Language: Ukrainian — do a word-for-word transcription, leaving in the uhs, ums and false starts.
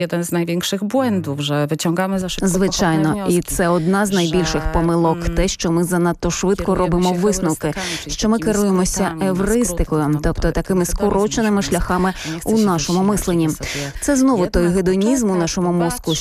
Jeden z największych błędów, że wyciągamy za szybko Звичайно, pochopne і wnioski. це одна з найбільших Że, помилок, м, те, що ми занадто швидко робимо Керуємося висновки, евристиками, що ми такими керуємося скрутами, евристикою, скрутами, тобто так, такими тебе скороченими розміщено. шляхами Не у chcę się нашому wysilać, мисленні. żeby sobie Це знову той jednak гедонізм у poczekać, нашому мозку, popatrzeć,